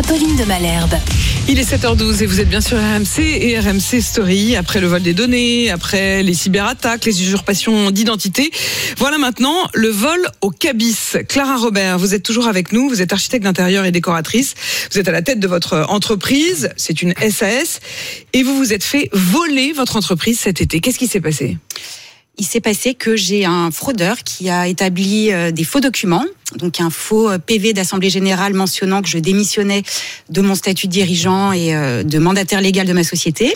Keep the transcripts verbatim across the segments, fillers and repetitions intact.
Apolline de Malherbe. Il est sept heures douze et vous êtes bien sur R M C et R M C Story. Après le vol des données, après les cyberattaques, les usurpations d'identité, voilà maintenant le vol au cabis. Clara Robert, vous êtes toujours avec nous, vous êtes architecte d'intérieur et décoratrice, vous êtes à la tête de votre entreprise, c'est une S A S, et vous vous êtes fait voler votre entreprise cet été. Qu'est-ce qui s'est passé ? Il s'est passé que j'ai un fraudeur qui a établi des faux documents, donc un faux P V d'Assemblée Générale mentionnant que je démissionnais de mon statut de dirigeant et de mandataire légal de ma société.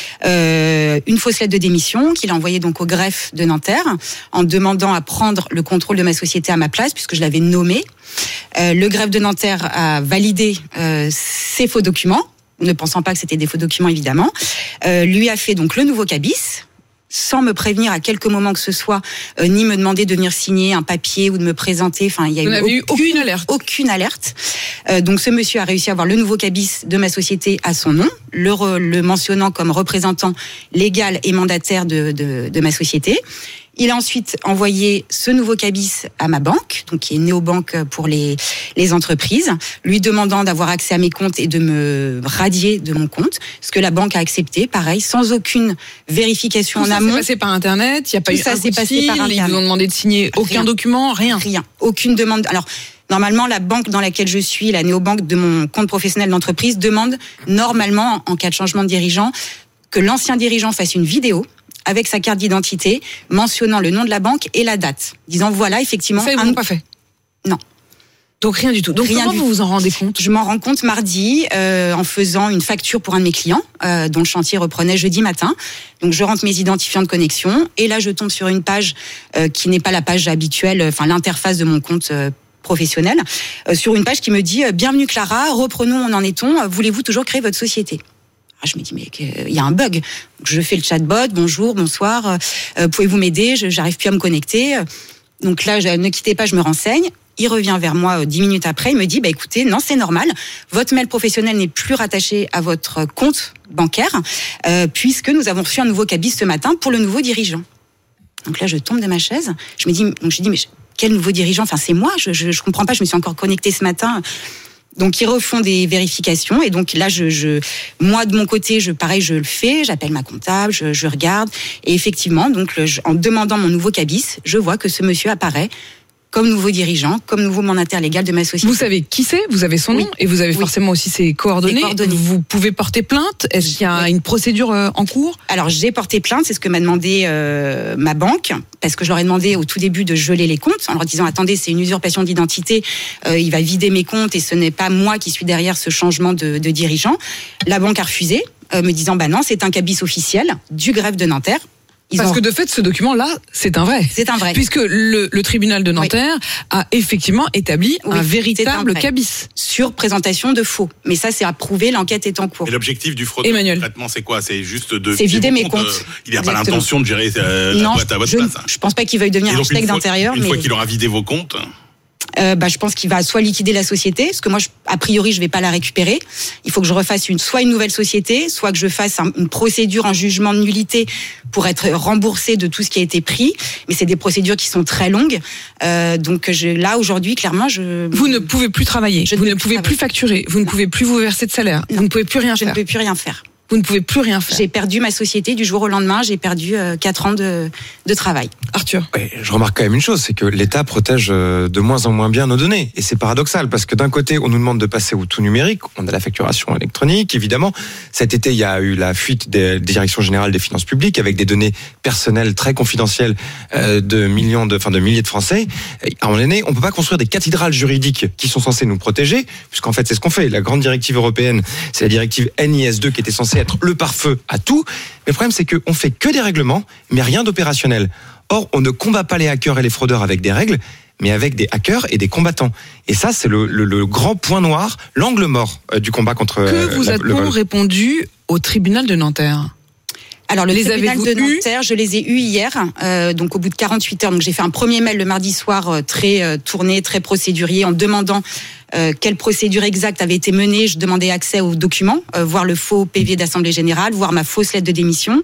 Euh, une fausse lettre de démission qu'il a envoyée donc au greffe de Nanterre en demandant à prendre le contrôle de ma société à ma place puisque je l'avais nommé. Euh, le greffe de Nanterre a validé euh, ces faux documents, ne pensant pas que c'était des faux documents évidemment. Euh, lui a fait donc le nouveau cabis, sans me prévenir à quelque moment que ce soit, euh, ni me demander de venir signer un papier ou de me présenter. Enfin, il y a Vous eu n'avez eu aucune alerte. Aucune alerte. Euh, donc, ce monsieur a réussi à avoir le nouveau cabis de ma société à son nom, le, re, le mentionnant comme représentant légal et mandataire de, de, de ma société. Il a ensuite envoyé ce nouveau cabis à ma banque, donc qui est néobanque pour les les entreprises, lui demandant d'avoir accès à mes comptes et de me radier de mon compte, ce que la banque a accepté, pareil, sans aucune vérification Tout en ça amont. s'est passé par Internet, il n'y a pas Tout eu ça un s'est coup de passé fil, par Internet. Ils vous ont demandé de signer aucun Rien. document, rien. Rien, aucune demande. Alors, normalement, la banque dans laquelle je suis, la néobanque de mon compte professionnel d'entreprise, demande normalement, en cas de changement de dirigeant, que l'ancien dirigeant fasse une vidéo avec sa carte d'identité, mentionnant le nom de la banque et la date, disant voilà effectivement. Ça, ils un... l'ont pas fait. Non. Donc rien du tout. Donc Rien comment du vous tout. vous en rendez compte ? Je m'en rends compte mardi euh, en faisant une facture pour un de mes clients euh, dont le chantier reprenait jeudi matin. Donc je rentre mes identifiants de connexion et là je tombe sur une page euh, qui n'est pas la page habituelle, enfin l'interface de mon compte euh, professionnel, euh, sur une page qui me dit euh, bienvenue Clara, reprenons, on en est-on, euh, voulez-vous toujours créer votre société ? Ah, je me dis, mais il y a un bug. Je fais le chatbot, bonjour, bonsoir, euh, pouvez-vous m'aider ? Je j'arrive plus à me connecter. Donc là, je, ne quittez pas, je me renseigne. Il revient vers moi dix minutes après, il me dit, bah écoutez, non, c'est normal, votre mail professionnel n'est plus rattaché à votre compte bancaire, euh, puisque nous avons reçu un nouveau cabis ce matin pour le nouveau dirigeant. Donc là, je tombe de ma chaise. Je me dis, donc je dis, mais quel nouveau dirigeant ? Enfin, c'est moi. Je, je, je comprends pas. Je me suis encore connectée ce matin. Donc ils refont des vérifications et donc là je, je moi de mon côté je pareil je le fais, j'appelle ma comptable, je, je regarde et effectivement donc le, en demandant mon nouveau cabis, je vois que ce monsieur apparaît comme nouveau dirigeant, comme nouveau mandataire légal de ma société. Vous savez qui c'est, vous avez son nom Oui. et vous avez Oui. forcément aussi ses coordonnées. coordonnées. Vous pouvez porter plainte ? Est-ce qu'il y a Oui. une procédure euh, en cours ? Alors j'ai porté plainte, c'est ce que m'a demandé euh, ma banque, parce que je leur ai demandé au tout début de geler les comptes, en leur disant attendez c'est une usurpation d'identité, euh, il va vider mes comptes et ce n'est pas moi qui suis derrière ce changement de, de dirigeant. La banque a refusé, euh, me disant bah non c'est un cabis officiel du greffe de Nanterre. Ils Parce ont... que de fait, ce document-là, c'est un vrai. C'est un vrai. Puisque le, le tribunal de Nanterre oui. a effectivement établi oui, un véritable un cabis. Sur présentation de faux. Mais ça, c'est approuvé, l'enquête est en cours. Et l'objectif du fraudeur, concrètement, c'est quoi ? C'est juste de... C'est vider mes comptes. Euh, il n'a pas l'intention de gérer euh, non, la boîte à votre je, place. Je pense pas qu'il veuille devenir architecte d'intérieur. Une mais... fois qu'il aura vidé vos comptes... Euh, bah, je pense qu'il va soit liquider la société, parce que moi, je, a priori, je vais pas la récupérer. Il faut que je refasse une, soit une nouvelle société, soit que je fasse un, une procédure en jugement de nullité pour être remboursé de tout ce qui a été pris. Mais c'est des procédures qui sont très longues. Euh, donc je, là, aujourd'hui, clairement, je... Vous ne pouvez plus travailler, je vous ne, ne pouvez travailler. plus facturer, vous ne non. pouvez plus vous verser de salaire, non. vous ne pouvez plus rien je faire. Je ne peux plus rien faire. Vous ne pouvez plus rien faire. J'ai perdu ma société du jour au lendemain. J'ai perdu euh, quatre ans de, de travail. Arthur. Ouais, je remarque quand même une chose, c'est que l'État protège de moins en moins bien nos données. Et c'est paradoxal, parce que d'un côté, on nous demande de passer au tout numérique. On a la facturation électronique, évidemment. Cet été, il y a eu la fuite des directions générales des finances publiques avec des données personnelles très confidentielles euh, de millions de, enfin de milliers de Français. Et à un moment donné, on peut pas construire des cathédrales juridiques qui sont censées nous protéger, puisqu'en fait, c'est ce qu'on fait. La grande directive européenne, c'est la directive N I S deux qui était censée être le pare-feu à tout. Mais le problème, c'est qu'on fait que des règlements, mais rien d'opérationnel. Or, on ne combat pas les hackers et les fraudeurs avec des règles, mais avec des hackers et des combattants. Et ça, c'est le, le, le grand point noir, l'angle mort euh, du combat contre que vous la, a-t-on le vol. répondu au tribunal de Nanterre ? Alors le les tribunal de eu Nanterre, je les ai eus hier, euh, donc au bout de quarante-huit heures. Donc j'ai fait un premier mail le mardi soir, euh, très euh, tourné, très procédurier, en demandant euh, quelle procédure exacte avait été menée. Je demandais accès aux documents, euh, voir le faux P V d'Assemblée Générale, voir ma fausse lettre de démission.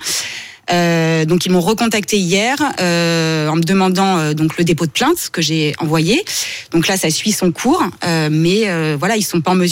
Euh, donc ils m'ont recontacté hier euh, en me demandant euh, donc le dépôt de plainte que j'ai envoyé. Donc là ça suit son cours, euh, mais euh, voilà ils sont pas en mesure